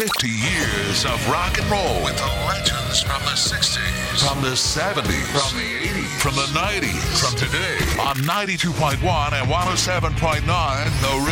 50 years of rock and roll with the legends from the 60s, from the 70s, from the 80s, from the 90s, from today on 92.1 and 107.9 The